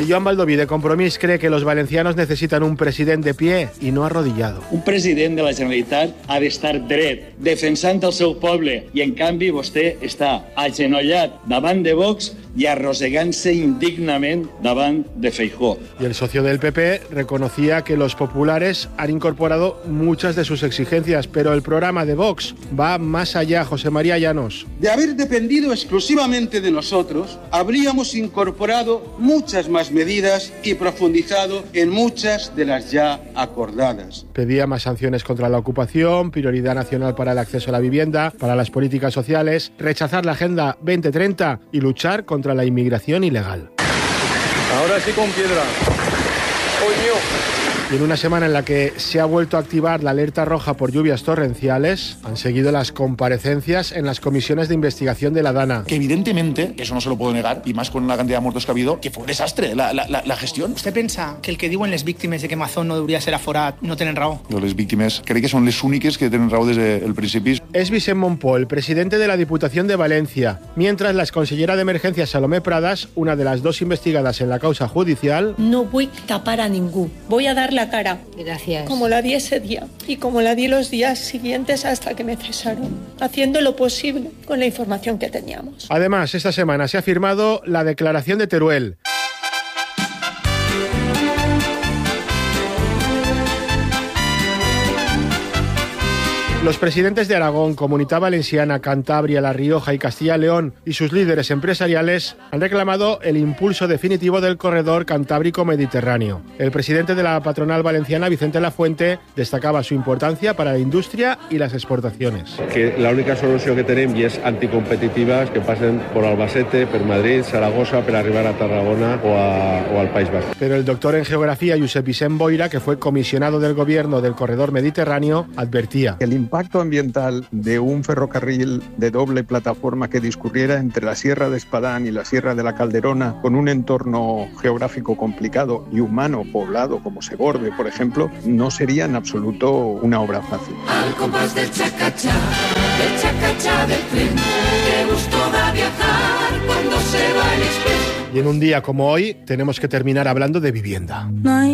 Y Joan Baldoví, de Compromís, cree que los valencianos necesitan un presidente de pie y no arrodillado. Un president de la Generalitat ha d'estar dret, defensant el seu poble, i en canvi vostè està agenollat davant de Vox y arrossegant-se indignament davant de Feijóo. Y el socio del PP reconocía que los populares han incorporado muchas de sus exigencias, pero el programa de Vox va más allá. José María Llanos. De haber dependido exclusivamente de nosotros, habríamos incorporado muchas más medidas y profundizado en muchas de las ya acordadas. Pedía más sanciones contra la ocupación, prioridad nacional para el acceso a la vivienda, para las políticas sociales, rechazar la Agenda 2030 y luchar contra la inmigración ilegal. Ahora sí con piedra. ¡Coño! Y en una semana en la que se ha vuelto a activar la alerta roja por lluvias torrenciales, han seguido las comparecencias en las comisiones de investigación de la Dana. Que evidentemente, eso no se lo puedo negar, y más con la cantidad de muertos que ha habido, que fue un desastre la gestión. ¿Usted pensa que el que diuen les víctimes de que Mazón no debería ser aforat no tenen raó? Jo les víctimes crec que són les úniques que tenen raó des del principi. Es Vicent Monpó, presidente de la Diputación de Valencia, mientras la exconsellera de Emergencias Salomé Pradas, una de las dos investigadas en la causa judicial... No voy a tapar a ningún. Voy a dar la cara. Gracias. Como la di ese día y como la di los días siguientes hasta que me cesaron, haciendo lo posible con la información que teníamos. Además, esta semana se ha firmado la declaración de Teruel. Los presidentes de Aragón, Comunidad Valenciana, Cantabria, La Rioja y Castilla-León y sus líderes empresariales han reclamado el impulso definitivo del corredor cantábrico-mediterráneo. El presidente de la patronal valenciana, Vicente Lafuente, destacaba su importancia para la industria y las exportaciones. Que la única solució que tenim és anticompetitives que passen por Albacete, per Madrid, Zaragoza, per arribar a Tarragona o al País Vasco. Pero el doctor en geografía, Josep Vicent Boira, que fue comisionado del gobierno del corredor mediterráneo, advertía. El impacto ambiental de un ferrocarril de doble plataforma que discurriera entre la Sierra de Espadán y la Sierra de la Calderona, con un entorno geográfico complicado y humano poblado como Segorbe, por ejemplo, no sería en absoluto una obra fácil. Al compás del chacachá del tren, qué gusto da viajar cuando se va el expreso. Y en un día como hoy tenemos que terminar hablando de vivienda.